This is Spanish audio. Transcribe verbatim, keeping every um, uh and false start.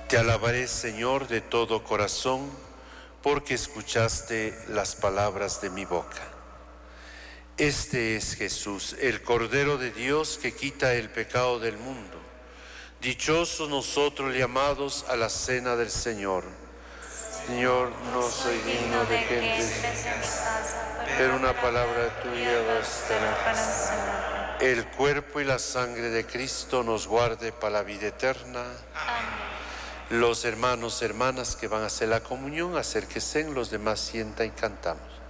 Te alabaré, Señor, de todo corazón, porque escuchaste las palabras de mi boca. Este es Jesús, el Cordero de Dios que quita el pecado del mundo. Dichosos nosotros llamados a la cena del Señor. Señor, no soy digno de que entres en mi casa, pero una palabra tuya bastará. El cuerpo y la sangre de Cristo nos guarde para la vida eterna. Amén. Los hermanos, hermanas que van a hacer la comunión, acérquense, los demás sientan y cantamos.